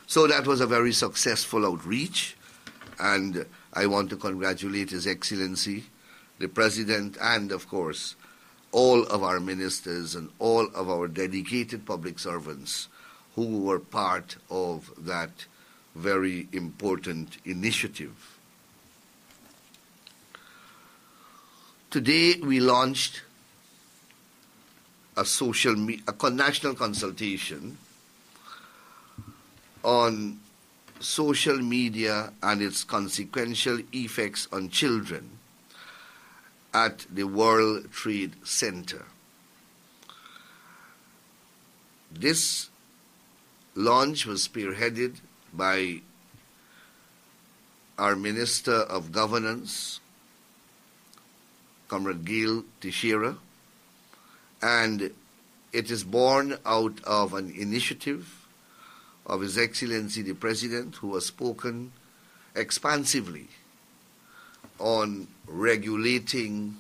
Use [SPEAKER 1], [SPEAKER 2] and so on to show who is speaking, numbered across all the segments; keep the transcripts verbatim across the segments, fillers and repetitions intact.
[SPEAKER 1] So that was a very successful outreach, and I want to congratulate His Excellency, the President, and of course, all of our ministers and all of our dedicated public servants who were part of that very important initiative. Today we launched a social me- a national consultation on social media and its consequential effects on children at the World Trade Center. This launch was spearheaded by our Minister of Governance, Comrade Gail Teixeira, and it is born out of an initiative of His Excellency the President, who has spoken expansively on regulating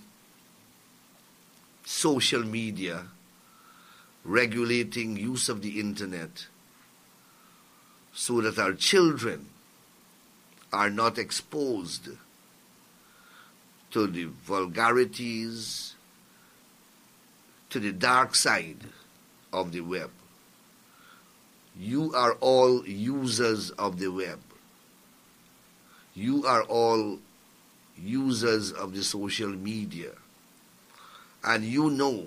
[SPEAKER 1] social media, regulating use of the internet, so that our children are not exposed to the vulgarities, to the dark side of the web. You are all users of the web. You are all users of the social media. And you know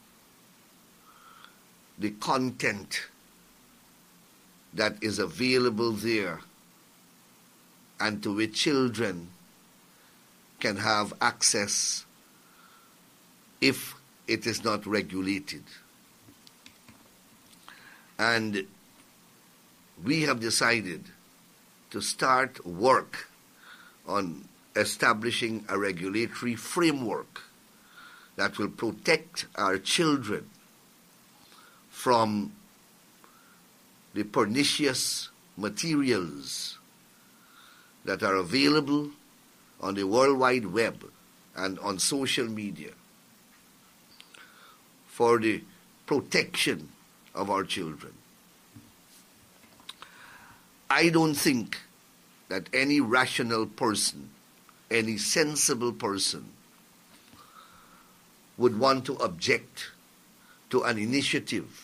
[SPEAKER 1] the content that is available there and to which children can have access if it is not regulated. And we have decided to start work on establishing a regulatory framework that will protect our children from the pernicious materials that are available on the World Wide Web and on social media, for the protection of our children. I don't think that any rational person, any sensible person, would want to object to an initiative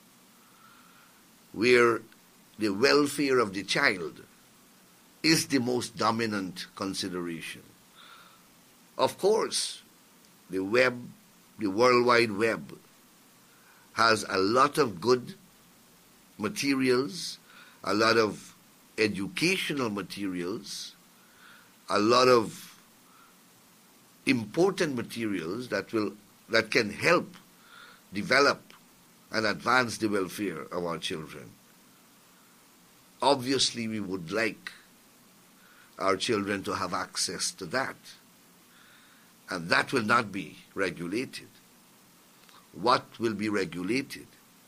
[SPEAKER 1] where the welfare of the child is the most dominant consideration. Of course, the web, the World Wide Web, has a lot of good materials, a lot of educational materials, a lot of important materials that will that can help develop and advance the welfare of our children. Obviously, we would like our children to have access to that, and that will not be regulated. What will be regulated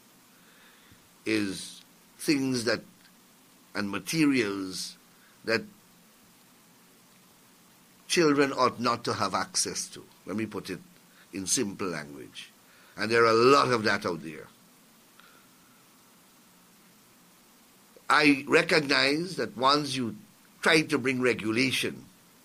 [SPEAKER 1] is things that and materials that children ought not to have access to. Let me put it in simple language. And there are a lot of that out there. I recognize that once you try to bring regulation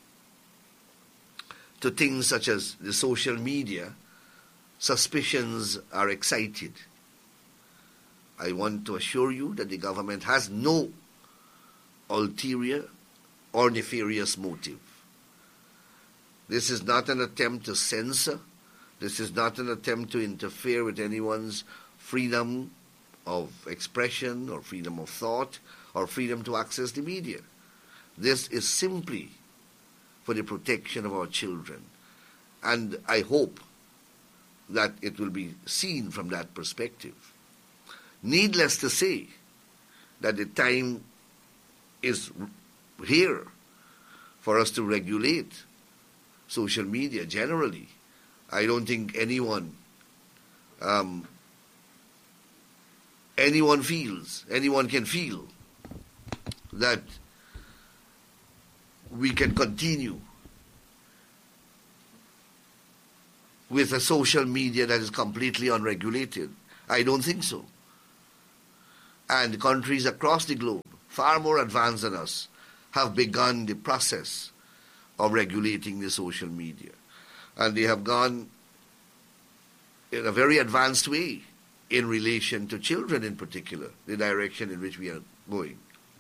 [SPEAKER 1] to things such as the social media, suspicions are excited. I want to assure you that the government has no ulterior or nefarious motive. This is not an attempt to censor. This is not an attempt to interfere with anyone's freedom of expression or freedom of thought or freedom to access the media. This is simply for the protection of our children. And I hope that it will be seen from that perspective. Needless to say that the time is here for us to regulate social media generally. I don't think anyone um, anyone feels, anyone can feel that we can continue with a social media that is completely unregulated. I don't think so. And countries across the globe far more advanced than us, have begun the process of regulating the social media. And they have gone in a very advanced way in relation to children in particular, the direction in which we are going.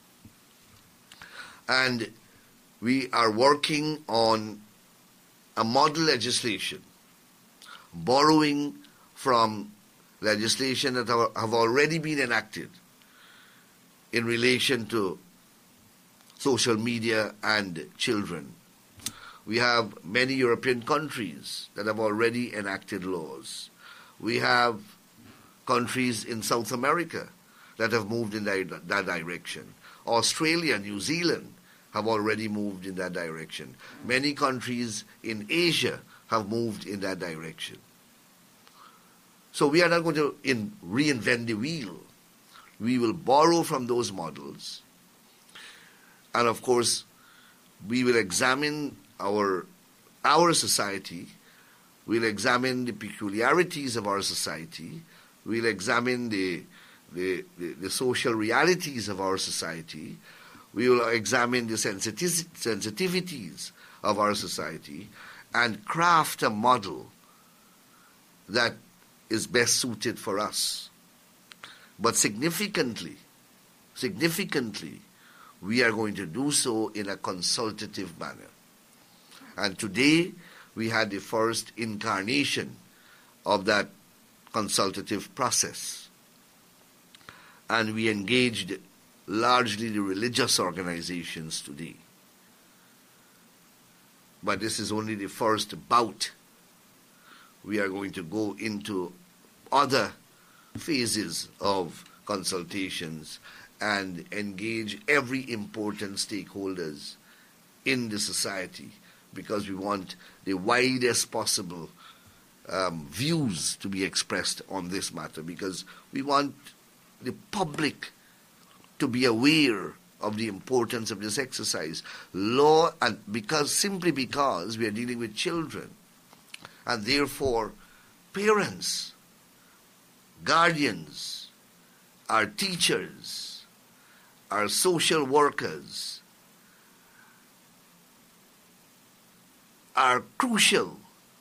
[SPEAKER 1] And we are working on a model legislation, borrowing from legislation that have already been enacted in relation to social media and children. We have many European countries that have already enacted laws. We have countries in South America that have moved in that, that direction. Australia, New Zealand have already moved in that direction. Many countries in Asia have moved in that direction. So we are not going to in, reinvent the wheel. We will borrow from those models. And of course, we will examine our, our society. We'll examine the peculiarities of our society. We'll examine the, the, the, the social realities of our society. We will examine the sensitiv- sensitivities of our society and craft a model that is best suited for us. But significantly, significantly, we are going to do so in a consultative manner. And today, we had the first incarnation of that consultative process. And we engaged largely the religious organizations today. But this is only the first bout. We are going to go into other phases of consultations and engage every important stakeholders in the society, because we want the widest possible um, views to be expressed on this matter, because we want the public to be aware of the importance of this exercise. Law, and because simply because we are dealing with children, and therefore parents, guardians, our teachers, our social workers are crucial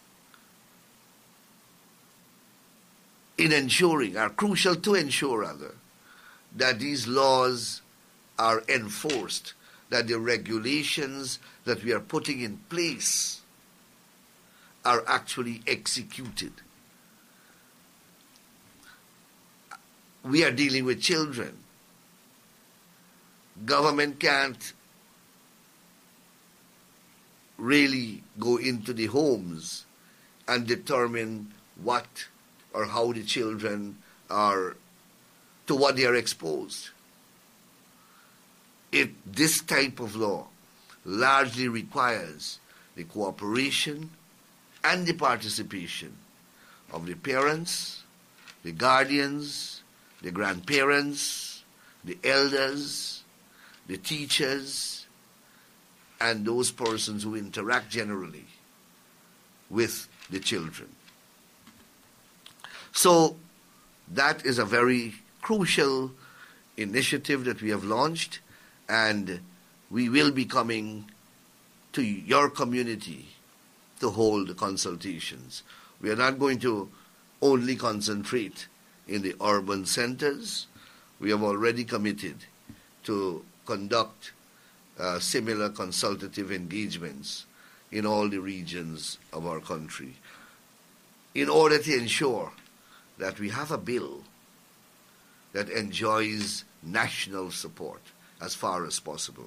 [SPEAKER 1] in ensuring, are crucial to ensure rather, that these laws are enforced, that the regulations that we are putting in place are actually executed. We are dealing with children. Government can't really go into the homes and determine what or how the children are, to what they are exposed. It, this type of law largely requires the cooperation and the participation of the parents, the guardians, the grandparents, the elders, the teachers, and those persons who interact generally with the children. So that is a very crucial initiative that we have launched, and we will be coming to your community to hold consultations. We are not going to only concentrate in the urban centers. We have already committed to conduct uh, similar consultative engagements in all the regions of our country in order to ensure that we have a bill that enjoys national support as far as possible.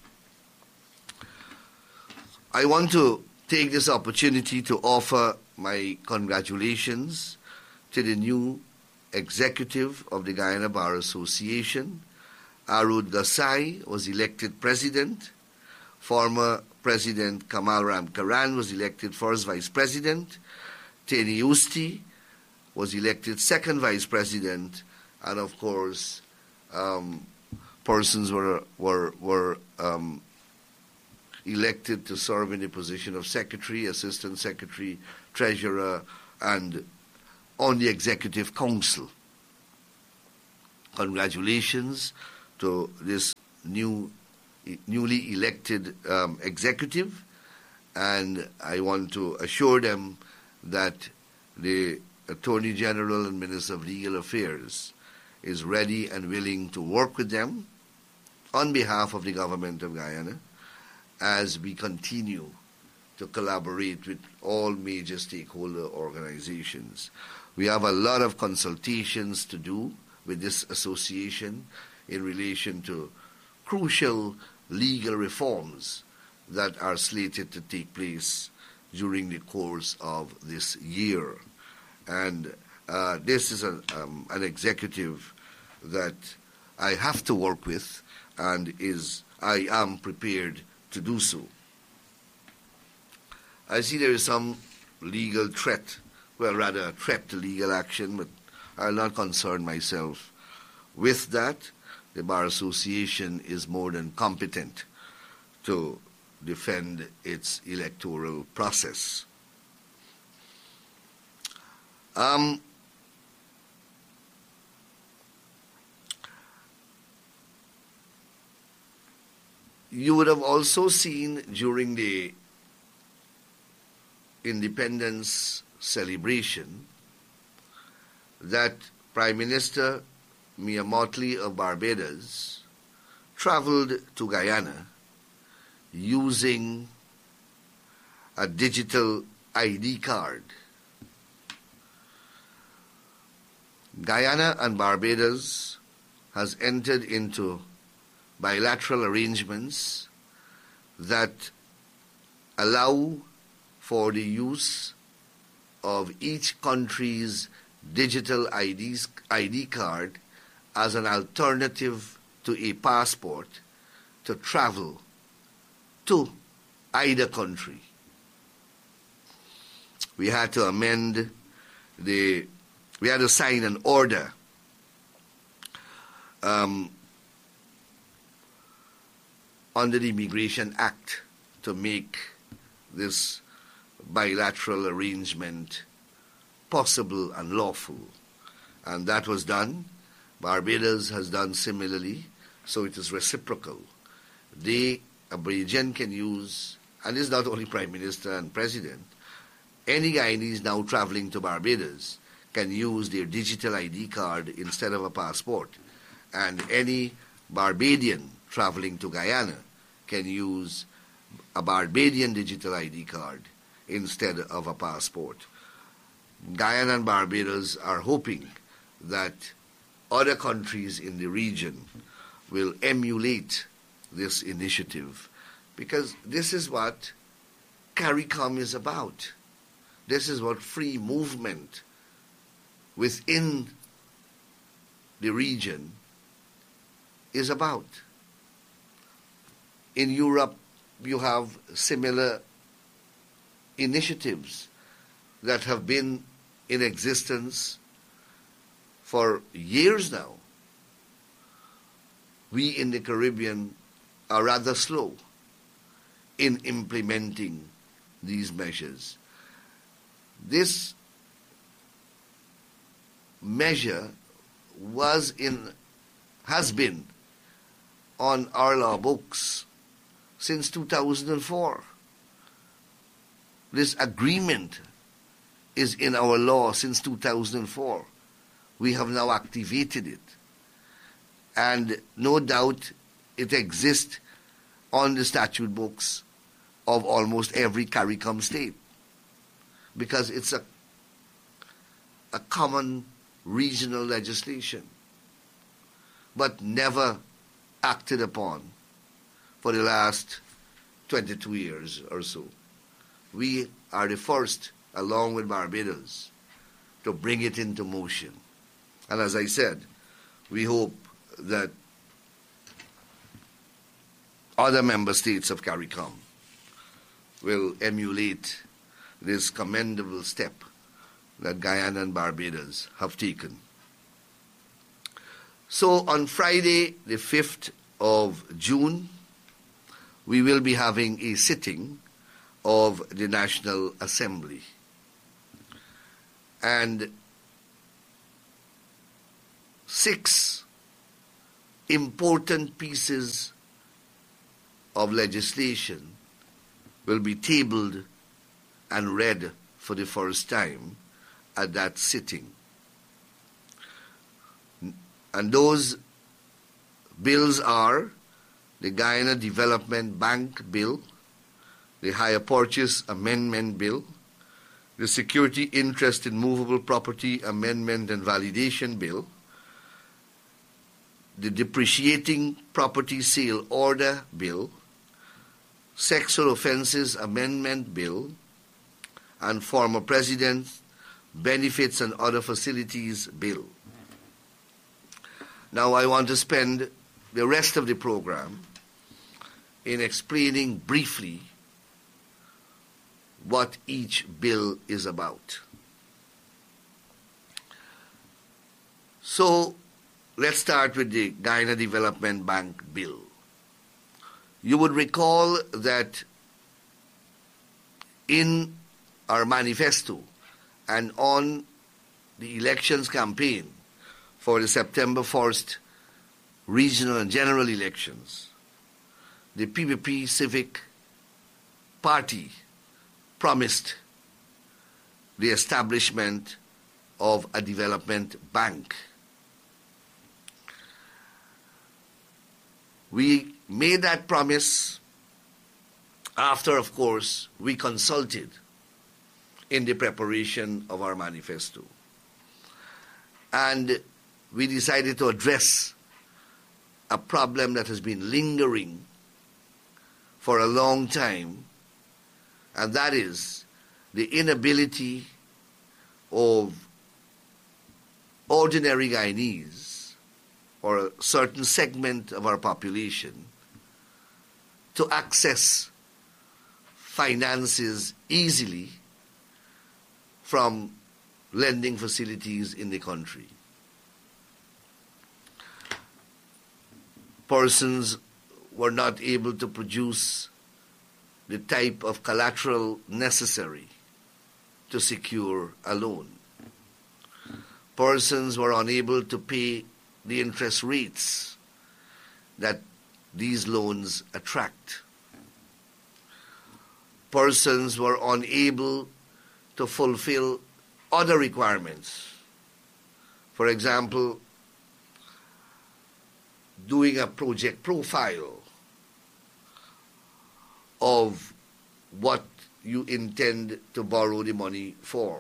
[SPEAKER 1] I want to take this opportunity to offer my congratulations to the new executive of the Guyana Bar Association. Arud Gasai was elected president. Former President Kamal Ram Karan was elected first vice president. Teni Usti was elected second vice president. And of course, um, persons were, were, were um, elected to serve in the position of secretary, assistant secretary, treasurer, and on the executive council. Congratulations to this new, newly elected um, executive, and I want to assure them that the Attorney General and Minister of Legal Affairs is ready and willing to work with them on behalf of the government of Guyana as we continue to collaborate with all major stakeholder organizations. We have a lot of consultations to do with this association in relation to crucial legal reforms that are slated to take place during the course of this year. And uh, this is a, um, an executive that I have to work with, and is I am prepared to do so. I see there is some legal threat, well, rather a threat to legal action, but I'll not concern myself with that. The Bar Association is more than competent to defend its electoral process. Um, you would have also seen during the independence celebration that Prime Minister Mia Mottley of Barbados traveled to Guyana using a digital I D card. Guyana and Barbados has entered into bilateral arrangements that allow for the use of each country's digital I Ds, I D card as an alternative to a passport to travel to either country. We had to amend the, we had to sign an order um, under the Immigration Act to make this bilateral arrangement possible and lawful. And that was done. Barbados has done similarly, so it is reciprocal. They, Abidjan, can use, and it's not only Prime Minister and President, any Guyanese now traveling to Barbados can use their digital I D card instead of a passport. And any Barbadian traveling to Guyana can use a Barbadian digital I D card instead of a passport. Guyana and Barbados are hoping that other countries in the region will emulate this initiative, because this is what CARICOM is about. This is what free movement within the region is about. In Europe, you have similar initiatives that have been in existence for years now. We in the Caribbean are rather slow in implementing these measures. This measure was in, has been on our law books since two thousand four. This agreement is in our law since two thousand four. We have now activated it. And no doubt it exists on the statute books of almost every CARICOM state, because it's a, a common regional legislation, but never acted upon for the last twenty-two years or so. We are the first, along with Barbados, to bring it into motion. And as I said, we hope that other member states of CARICOM will emulate this commendable step that Guyana and Barbados have taken. So on Friday, the fifth of June, we will be having a sitting of the National Assembly. And six important pieces of legislation will be tabled and read for the first time at that sitting. And those bills are the Guyana Development Bank Bill, the Hire Purchase Amendment Bill, the Security Interest in Movable Property Amendment and Validation Bill, the Depreciating Property Sale Order Bill, Sexual Offences Amendment Bill, and Former President Benefits and Other Facilities Bill. Now I want to spend the rest of the program in explaining briefly what each bill is about. So let's start with the Guyana Development Bank Bill. You would recall that in our manifesto and on the elections campaign for the September first regional and general elections, the P P P Civic Party promised the establishment of a development bank. We made that promise after, of course, we consulted in the preparation of our manifesto. And we decided to address a problem that has been lingering for a long time, and that is the inability of ordinary Guyanese, or a certain segment of our population, to access finances easily from lending facilities in the country. Persons were not able to produce the type of collateral necessary to secure a loan. Persons were unable to pay the interest rates that these loans attract. Persons were unable to fulfill other requirements. For example, doing a project profile of what you intend to borrow the money for.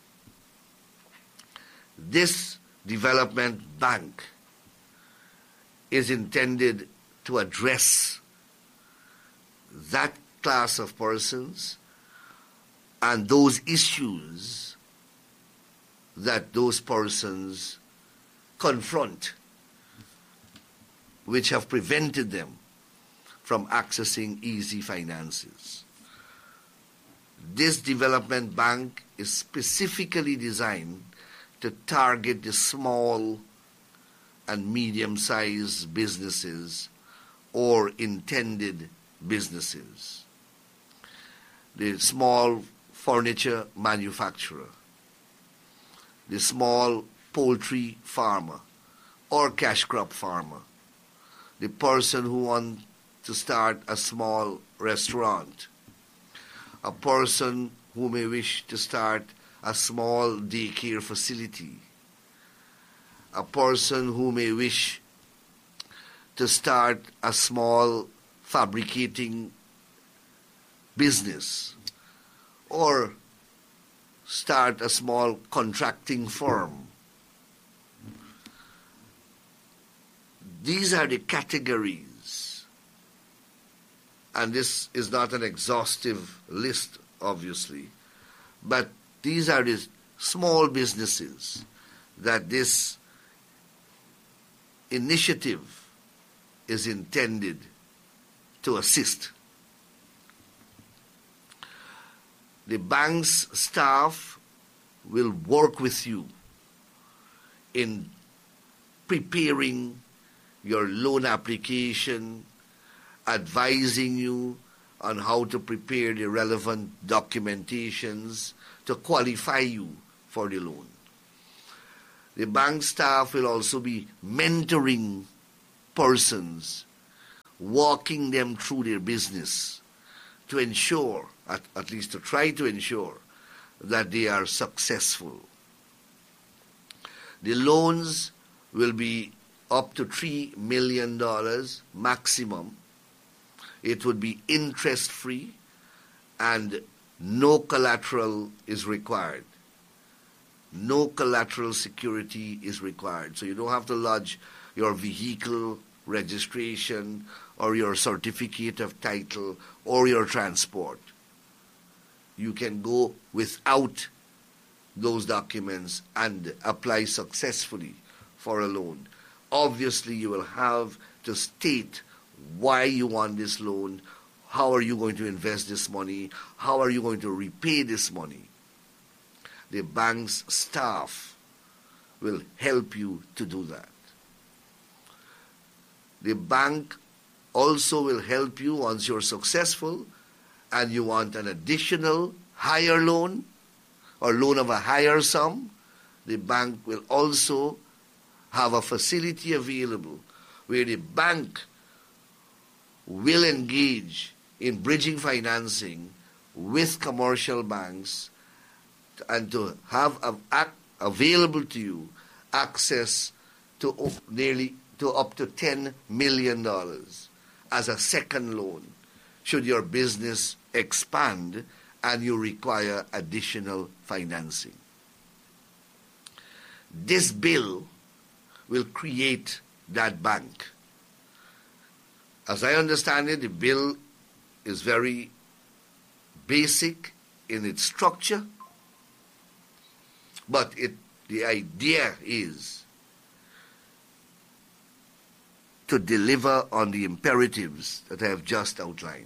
[SPEAKER 1] This development bank is intended to address that class of persons and those issues that those persons confront, which have prevented them from accessing easy finances. This development bank is specifically designed to target the small and medium-sized businesses or intended businesses. The small furniture manufacturer, the small poultry farmer or cash crop farmer, the person who wants to start a small restaurant, a person who may wish to start a small daycare facility, a person who may wish to start a small fabricating business or start a small contracting firm. These are the categories, and this is not an exhaustive list, obviously, but these are the small businesses that this initiative is intended to assist. The bank's staff will work with you in preparing your loan application, advising you on how to prepare the relevant documentations to qualify you for the loan. The bank staff will also be mentoring persons walking them through their business to ensure, at, at least to try to ensure, that they are successful. The loans will be up to three million dollars maximum. It would be interest-free and no collateral is required. No collateral security is required. So you don't have to lodge your vehicle registration or your certificate of title or your transport. You can go without those documents and apply successfully for a loan. Obviously, you will have to state why you want this loan, how are you going to invest this money, how are you going to repay this money. The bank's staff will help you to do that. The bank also will help you once you're successful and you want an additional higher loan or loan of a higher sum. The bank will also have a facility available where the bank will engage in bridging financing with commercial banks and to have a, available to you access to nearly to up to ten million dollars as a second loan should your business expand and you require additional financing. This bill will create that bank. As I understand it, the bill is very basic in its structure, but it, the idea is to deliver on the imperatives that I have just outlined.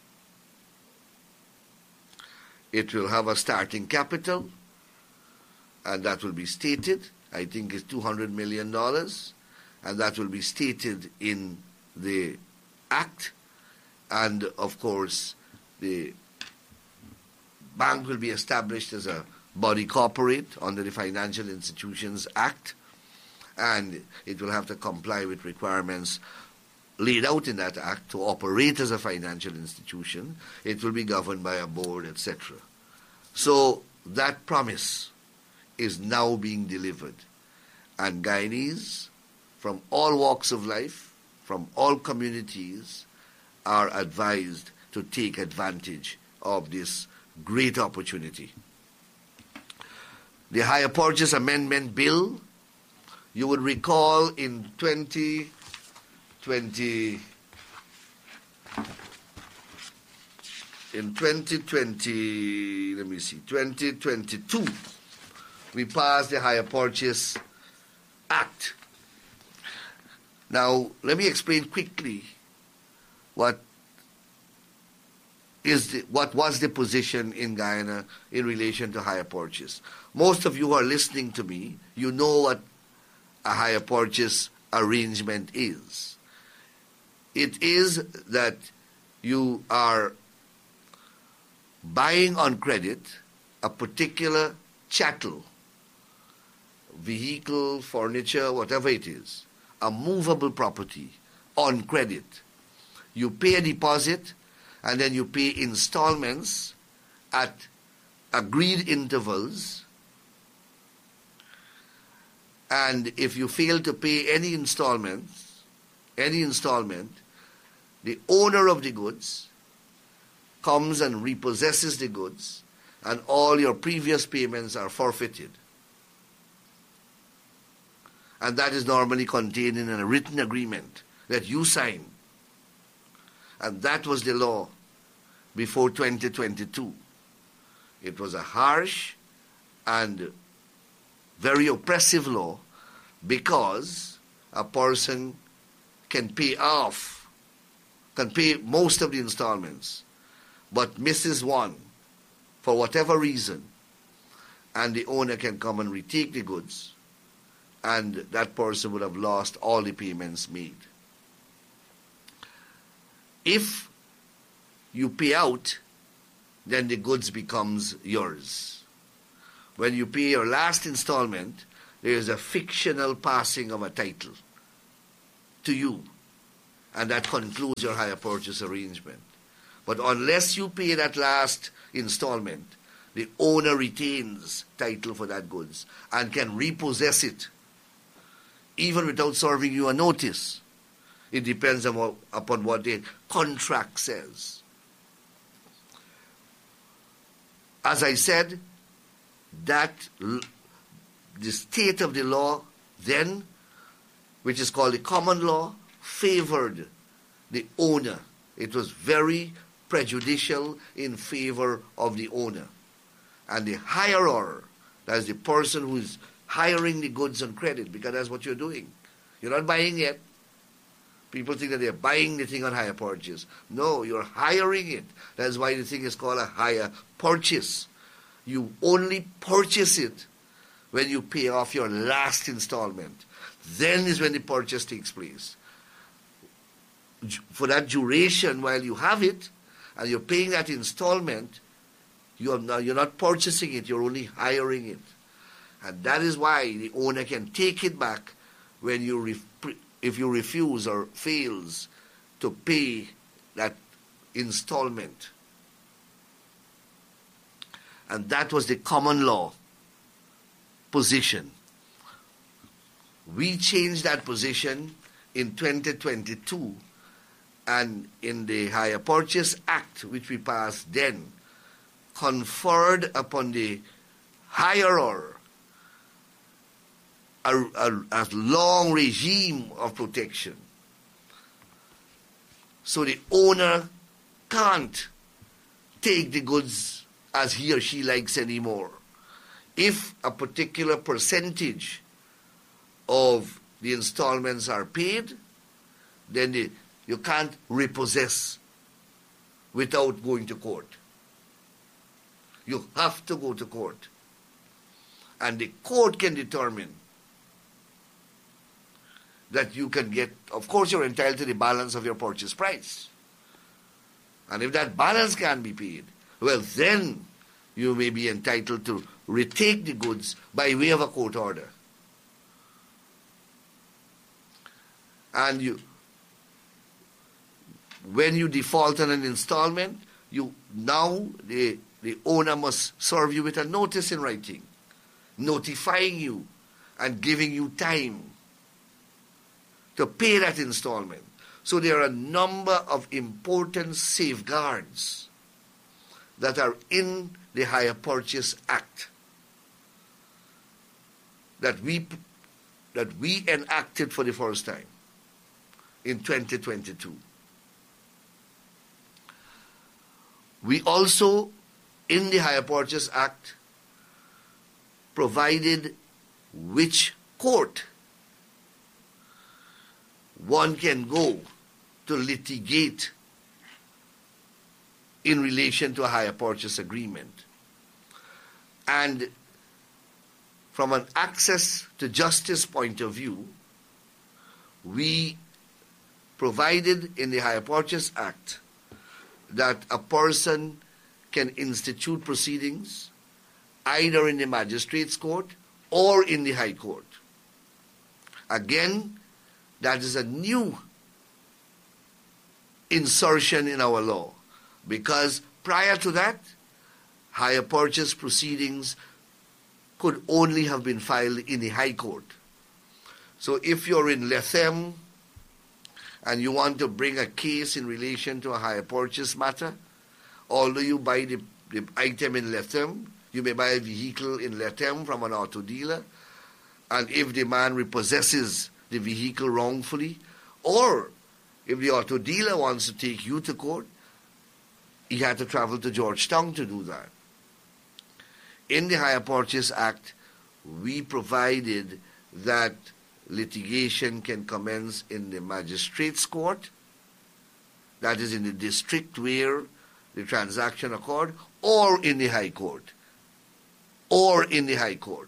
[SPEAKER 1] It will have a starting capital, and that will be stated, I think it's two hundred million dollars, and that will be stated in the Act. And of course, the bank will be established as a body corporate under the Financial Institutions Act, and it will have to comply with requirements laid out in that act to operate as a financial institution. It will be governed by a board, et cetera. So that promise is now being delivered, and Guyanese from all walks of life, from all communities, are advised to take advantage of this great opportunity. The Hire Purchase Amendment Bill, you would recall in twenty twenty, in twenty twenty, let me see, twenty twenty-two, we passed the Hire Purchase Act. Now, let me explain quickly what is the, what was the position in Guyana in relation to hire purchase. Most of you who are listening to me, you know what a hire purchase arrangement is. It is that you are buying on credit a particular chattel, vehicle, furniture, whatever it is, a movable property on credit. You pay a deposit and then you pay installments at agreed intervals. And if you fail to pay any installments, any installment, the owner of the goods comes and repossesses the goods, and all your previous payments are forfeited. And that is normally contained in a written agreement that you sign. And that was the law before twenty twenty-two. It was a harsh and very oppressive law because a person can pay off, can pay most of the installments, but misses one for whatever reason, and the owner can come and retake the goods, and that person would have lost all the payments made. If you pay out, then the goods becomes yours. When you pay your last installment, there is a fictional passing of a title to you. and that concludes your hire purchase arrangement. But unless you pay that last installment, the owner retains title for that goods and can repossess it, even without serving you a notice. It depends on, upon what the contract says. As I said, that the state of the law then, which is called the common law, favored the owner. It was very prejudicial in favor of the owner. And the hirer, that is the person who is hiring the goods on credit, because that's what you're doing. You're not buying it. People think that they're buying the thing on hire purchase. No, you're hiring it. That's why the thing is called a hire purchase. You only purchase it when you pay off your last installment. Then is when the purchase takes place. For that duration, while you have it, and you're paying that installment, you're not, you're not purchasing it, you're only hiring it. And that is why the owner can take it back when you ref- if you refuse or fails to pay that installment. And that was the common law position. We changed that position in twenty twenty-two, and in the Hire Purchase Act, which we passed then, conferred upon the hirer a, a, a long regime of protection. So the owner can't take the goods as he or she likes anymore. If a particular percentage of the installments are paid, then the, you can't repossess without going to court. You have to go to court. And the court can determine that you can get, of course you're entitled to the balance of your purchase price. And if that balance can be paid, well then you may be entitled to retake the goods by way of a court order. And you, when you default on an installment, you now the, the owner must serve you with a notice in writing, notifying you and giving you time to pay that installment. So there are a number of important safeguards that are in the Hire Purchase Act that we that we enacted for the first time in twenty twenty-two. We also, in the Hire Purchase Act, provided which court one can go to litigate in relation to a hire purchase agreement. And from an access to justice point of view, we provided in the Hire Purchase Act that a person can institute proceedings either in the magistrate's court or in the high court. Again, that is a new insertion in our law, because prior to that, hire purchase proceedings could only have been filed in the high court. So if you're in Lethem and you want to bring a case in relation to a hire purchase matter, although you buy the, the item in Lethem, you may buy a vehicle in Lethem from an auto dealer, and if the man repossesses the vehicle wrongfully, or if the auto dealer wants to take you to court, he had to travel to Georgetown to do that. In the Hire Purchase Act, we provided that litigation can commence in the magistrate's court, that is in the district where the transaction occurred, or in the high court, or in the high court.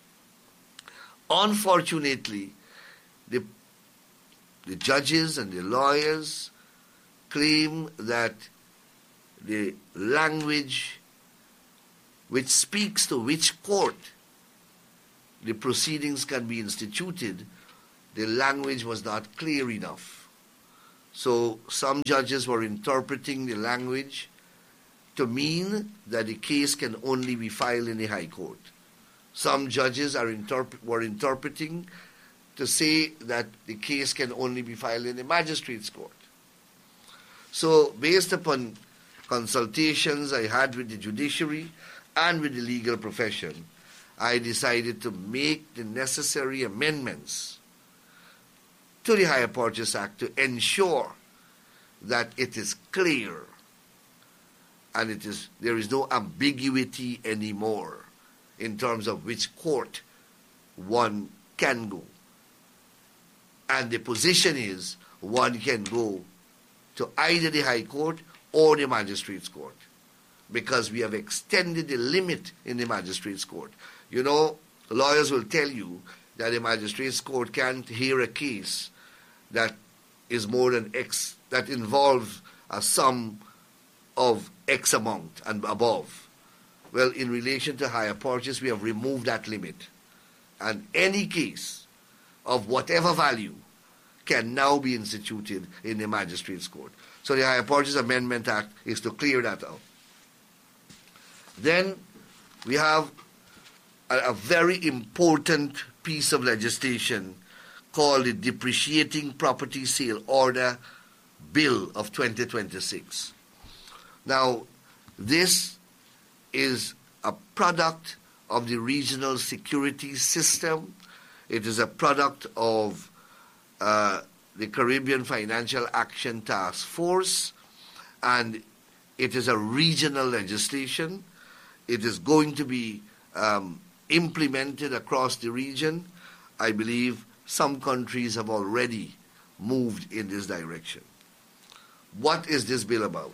[SPEAKER 1] Unfortunately, the, the judges and the lawyers claim that the language which speaks to which court the proceedings can be instituted, the language was not clear enough. So some judges were interpreting the language to mean that the case can only be filed in the High Court. Some judges are interp- were interpreting to say that the case can only be filed in the Magistrates' Court. So based upon consultations I had with the judiciary and with the legal profession, I decided to make the necessary amendments to the Higher Purchase Act to ensure that it is clear and it is there is no ambiguity anymore in terms of which court one can go. And the position is one can go to either the High Court or the Magistrates' Court, because we have extended the limit in the Magistrates' Court. You know, lawyers will tell you that the Magistrates' Court can't hear a case that is more than X, that involves a sum of X amount and above. Well, in relation to hire purchase, we have removed that limit. And any case of whatever value can now be instituted in the Magistrates' Court. So the Hire Purchase Amendment Act is to clear that out. Then we have a, a very important piece of legislation called the Depreciating Property Sale Order Bill of twenty twenty-six. Now, this is a product of the regional security system. It is a product of uh, the Caribbean Financial Action Task Force, and it is a regional legislation. It is going to be um, implemented across the region. I believe some countries have already moved in this direction. What is this bill about?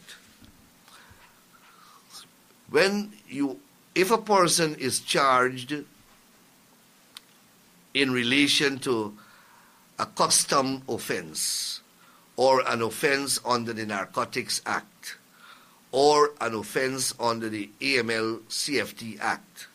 [SPEAKER 1] When you, if a person is charged in relation to a custom offense or an offense under the Narcotics Act or an offense under the A M L C F T Act,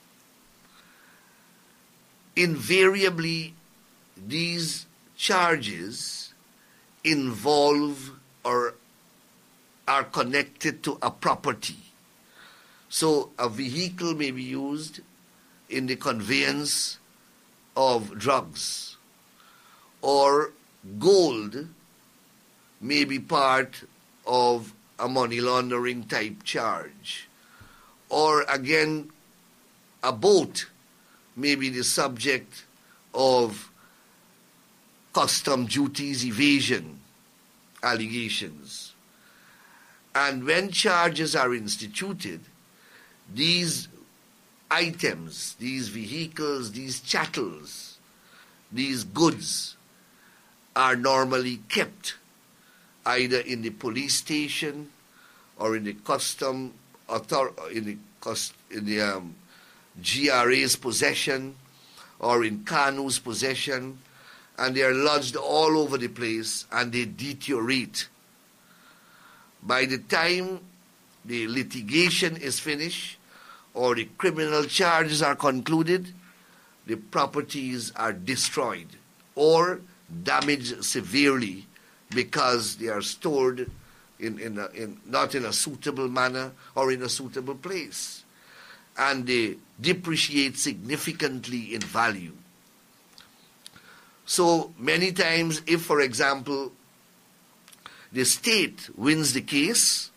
[SPEAKER 1] invariably these charges involve or are connected to a property. So a vehicle may be used in the conveyance of drugs, or gold may be part of a money laundering type charge, or again a boat may be the subject of custom duties evasion allegations. And when charges are instituted, these items, these vehicles, these chattels, these goods are normally kept either in the police station or in the custom author in the cost in the um, G R A's possession or in Kanu's possession, and they are lodged all over the place and they deteriorate. By the time the litigation is finished or the criminal charges are concluded, the properties are destroyed or damaged severely because they are stored in, in, a, in not in a suitable manner or in a suitable place, and they depreciate significantly in value. So many times, if, for example, the state wins the case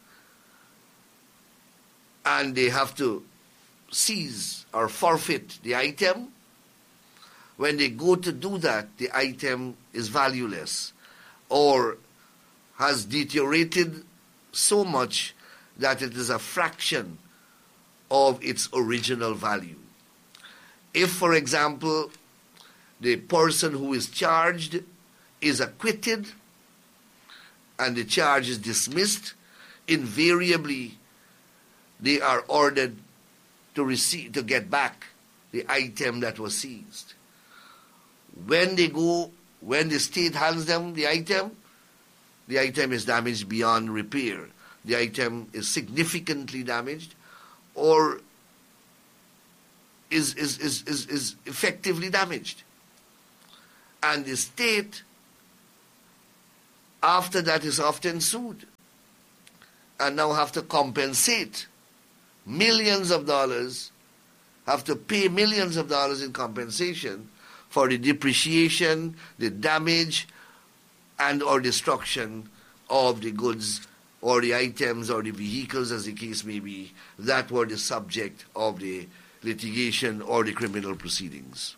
[SPEAKER 1] and they have to seize or forfeit the item, when they go to do that, the item is valueless or has deteriorated so much that it is a fraction of its original value. If, for example, the person who is charged is acquitted and the charge is dismissed, invariably they are ordered to receive, to get back the item that was seized. When they go, when the state hands them the item, the item is damaged beyond repair. The item is significantly damaged or is, is, is, is, is effectively damaged. And the state after that is often sued and now have to compensate millions of dollars, have to pay millions of dollars in compensation for the depreciation, the damage, and or destruction of the goods or the items or the vehicles, as the case may be, that were the subject of the litigation or the criminal proceedings.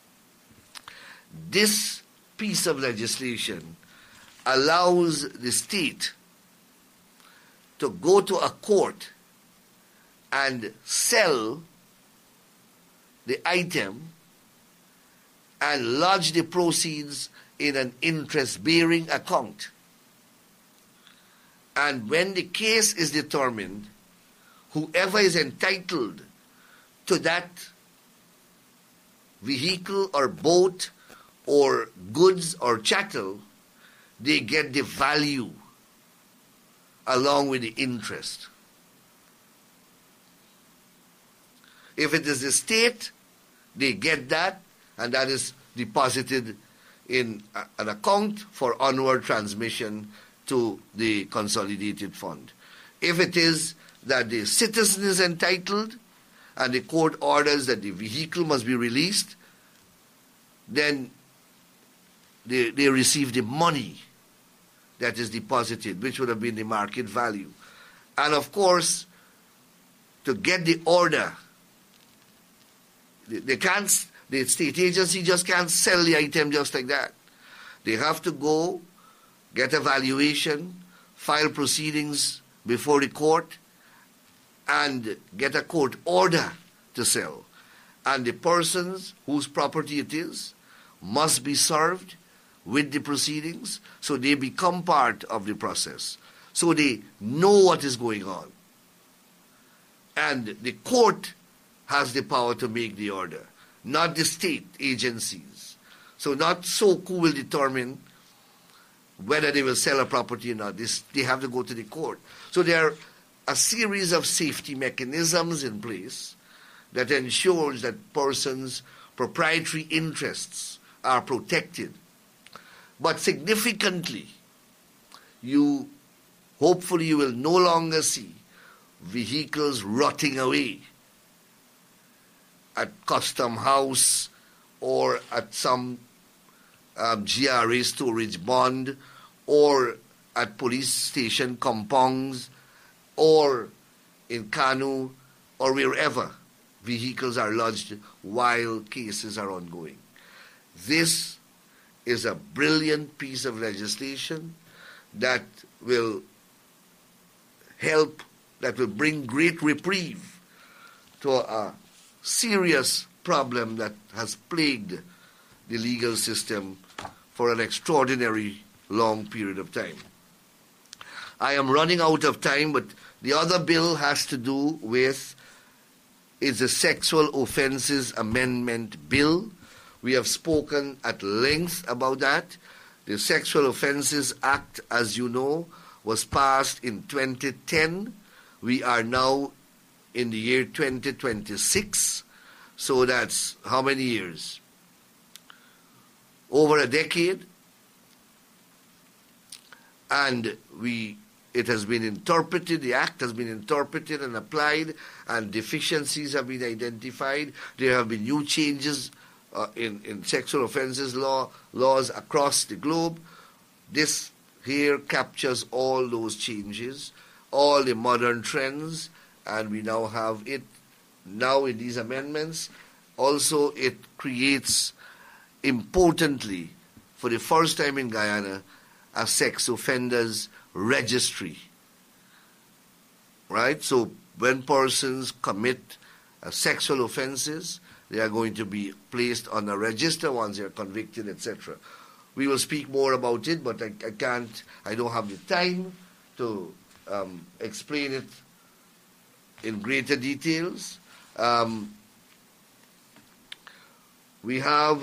[SPEAKER 1] This piece of legislation allows the state to go to a court and sell the item and lodge the proceeds in an interest-bearing account. And when the case is determined, whoever is entitled to that vehicle or boat or goods or chattel, they get the value along with the interest. If it is the state, they get that, and that is deposited in a, an account for onward transmission to the consolidated fund. If it is that the citizen is entitled and the court orders that the vehicle must be released, then they, they receive the money that is deposited, which would have been the market value. And of course, to get the order, they, they can't, the state agency just can't sell the item just like that. They have to go, get a valuation, file proceedings before the court, and get a court order to sell. And the persons whose property it is must be served with the proceedings, so they become part of the process, so they know what is going on. And the court has the power to make the order, not the state agencies. So not SOCO will determine whether they will sell a property or not. This, they have to go to the court. So there are a series of safety mechanisms in place that ensures that persons' proprietary interests are protected. But significantly, you hopefully you will no longer see vehicles rotting away at Custom House or at some um, G R A storage bond or at police station compounds or in Kanu or wherever vehicles are lodged while cases are ongoing. This is a brilliant piece of legislation that will help, that will bring great reprieve to a serious problem that has plagued the legal system for an extraordinary long period of time. I am running out of time, but the other bill has to do with is the Sexual Offences Amendment Bill. We have spoken at length about that. The Sexual Offences Act, as you know, was passed in twenty ten. We are now in the year twenty twenty-six. So that's how many years? Over a decade. And we it has been interpreted, the act has been interpreted and applied, and deficiencies have been identified. There have been new changes uh, in, in sexual offences law, laws across the globe. This here captures all those changes, all the modern trends, and we now have it now in these amendments. Also, it creates, importantly, for the first time in Guyana, a sex offenders registry. Right? So when persons commit uh, sexual offenses, they are going to be placed on a register once they are convicted, et cetera. We will speak more about it, but I, I can't, I don't have the time to um, explain it in greater details. Um, we have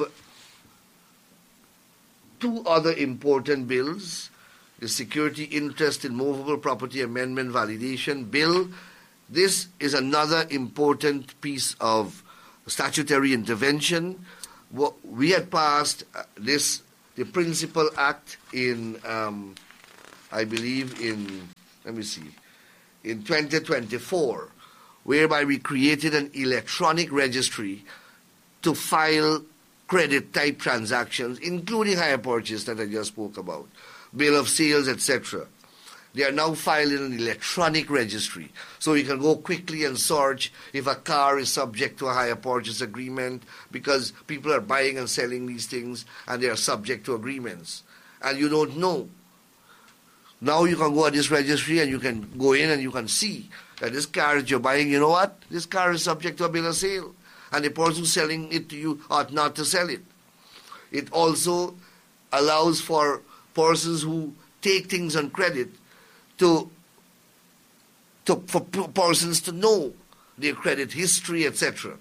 [SPEAKER 1] two other important bills. The Security Interest in Movable Property Amendment Validation Bill. This is another important piece of statutory intervention. We had passed this, the Principal Act in um, I believe in, let me see, in twenty twenty-four, whereby we created an electronic registry to file credit-type transactions, including hire purchase that I just spoke about, bill of sales, et cetera. They are now filed in an electronic registry. So you can go quickly and search if a car is subject to a hire purchase agreement, because people are buying and selling these things and they are subject to agreements. And you don't know. Now you can go at this registry and you can go in and you can see that this car that you're buying, you know what? This car is subject to a bill of sale. And the person selling it to you ought not to sell it. It also allows for persons who take things on credit to, to for persons to know their credit history, et cetera.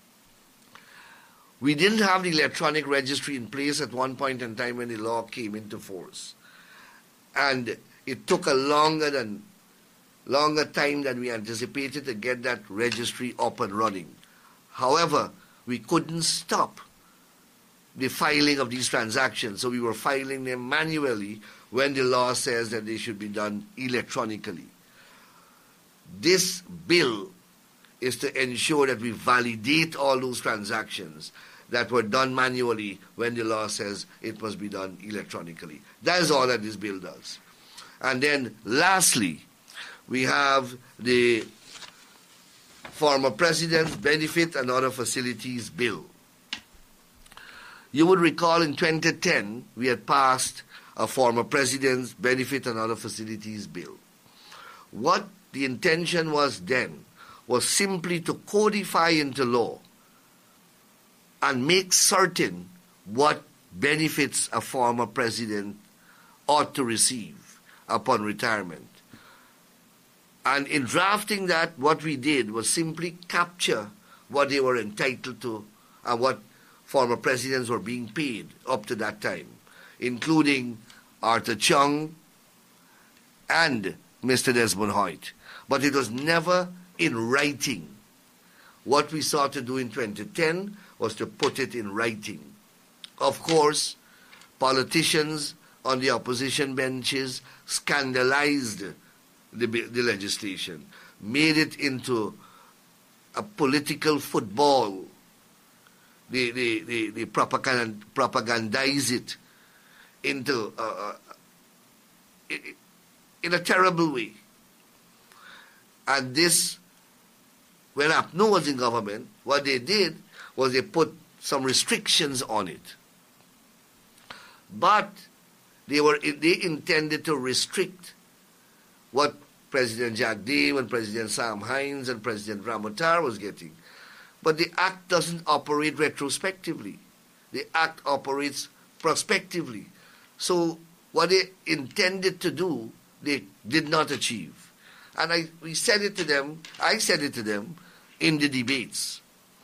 [SPEAKER 1] We didn't have the electronic registry in place at one point in time when the law came into force. And it took a longer than longer time than we anticipated to get that registry up and running. However, we couldn't stop the filing of these transactions, so we were filing them manually when the law says that they should be done electronically. This bill is to ensure that we validate all those transactions that were done manually when the law says it must be done electronically. That is all that this bill does. And then lastly, we have the Former President's Benefit and Other Facilities Bill. You would recall in twenty ten, we had passed a Former President's Benefit and Other Facilities Bill. What the intention was then was simply to codify into law and make certain what benefits a former president ought to receive upon retirement. And in drafting that, what we did was simply capture what they were entitled to and what former presidents were being paid up to that time, including Arthur Chung and Mister Desmond Hoyt. But it was never in writing. What we sought to do in twenty ten was to put it in writing. Of course, politicians on the opposition benches scandalized the, the legislation, made it into a political football. They, they, they, they propagand, propagandize it into uh, in a terrible way. And this, when A P N O was in government, what they did was they put some restrictions on it. But they were they intended to restrict what President Jack Day and President Sam Hines and President Ramotar was getting. But the Act doesn't operate retrospectively. The Act operates prospectively. So what they intended to do, they did not achieve. And I we said it to them, I said it to them in the debates.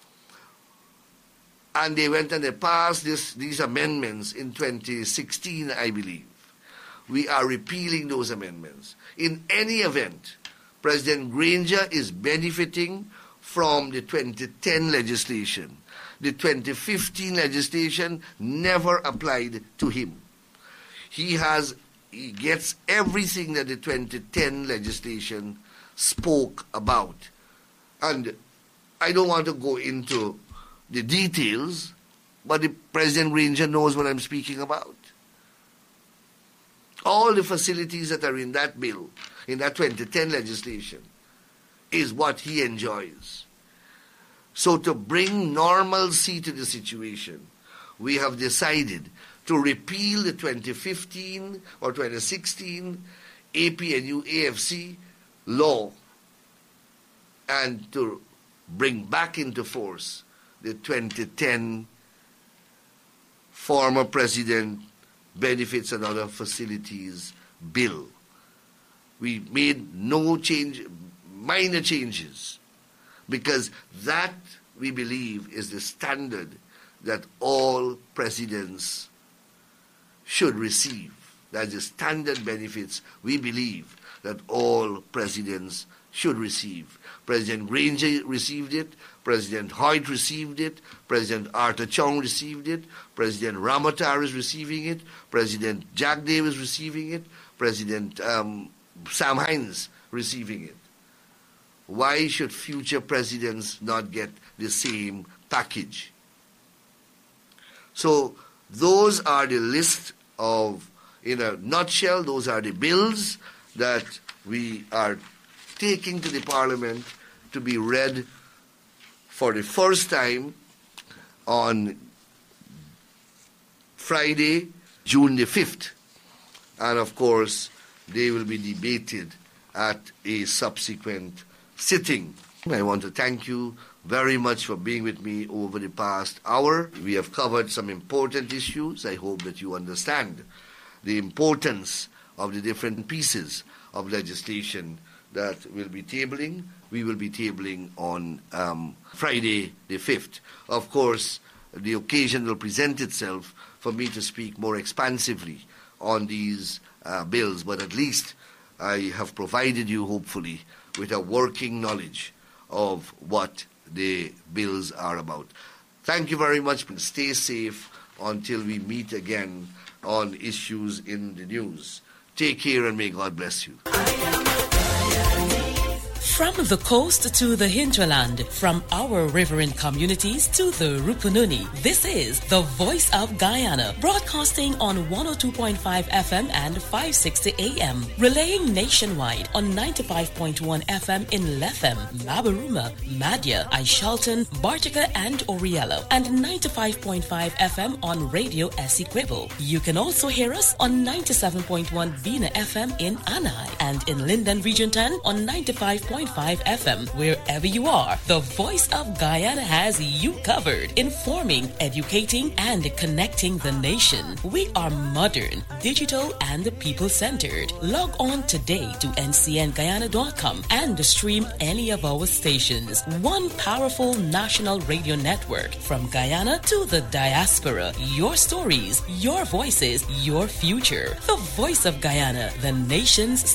[SPEAKER 1] And they went and they passed this, these amendments in twenty sixteen, I believe. We are repealing those amendments. In any event, President Granger is benefiting from the twenty ten legislation. The twenty fifteen legislation never applied to him. He has, he gets everything that the twenty ten legislation spoke about. And I don't want to go into the details, but the President Granger knows what I'm speaking about. All the facilities that are in that bill, in that twenty ten legislation, is what he enjoys. So to bring normalcy to the situation, we have decided to repeal the twenty fifteen or twenty sixteen A P N U A F C law and to bring back into force the twenty ten Former President Benefits and Other Facilities Bill. We made no change, minor changes, because that, we believe, is the standard that all presidents should receive. That's the standard benefits we believe that all presidents should receive. President Granger received it, President Hoyt received it, President Arthur Chung received it, President Ramotar is receiving it, President Jack Day is receiving it, President um, Sam Hinds receiving it? Why should future presidents not get the same package? So those are the list of, in a nutshell, those are the bills that we are taking to the Parliament to be read for the first time on Friday, June the fifth. And of course, they will be debated at a subsequent sitting. I want to thank you very much for being with me over the past hour. We have covered some important issues. I hope that you understand the importance of the different pieces of legislation that we'll be tabling. We will be tabling on um, Friday the fifth. Of course, the occasion will present itself for me to speak more expansively on these uh, bills, but at least I have provided you, hopefully, with a working knowledge of what the bills are about. Thank you very much. Stay safe until we meet again on Issues in the News. Take care and may God bless you.
[SPEAKER 2] From the coast to the hinterland, from our riverine communities to the Rupununi, this is the Voice of Guyana, broadcasting on one oh two point five F M and five sixty A M, relaying nationwide on ninety-five point one F M in Lethem, Labaruma, Madya, Aishalton, Bartica, and Oriello, and ninety-five point five F M on Radio Essequibo. You can also hear us on ninety-seven point one Bina F M in Anai, and in Linden Region ten on ninety-five point five F M. Wherever you are, the Voice of Guyana has you covered, informing, educating, and connecting the nation. We are modern, digital, and people-centered. Log on today to N C N Guyana dot com and stream any of our stations. One powerful national radio network from Guyana to the diaspora. Your stories, your voices, your future. The Voice of Guyana, the nation's